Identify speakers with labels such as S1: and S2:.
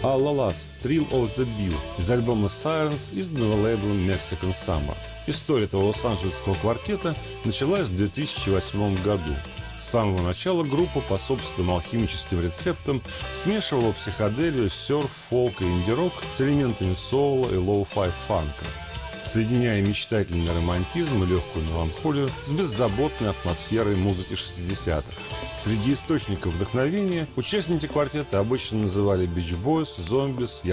S1: Alla Las, Thrill of the Bill из альбома Sirens, изданного лейблом Mexican Summer. История этого лос-анджелесского квартета началась в 2008 году. С самого начала группа по собственным алхимическим рецептам смешивала психоделию, серф, фолк и инди-рок с элементами соула и лоу-фай фанка, соединяя мечтательный романтизм и легкую меланхолию с беззаботной атмосферой музыки 60-х. Среди источников вдохновения участники квартета обычно называли Beach Boys, Zombies,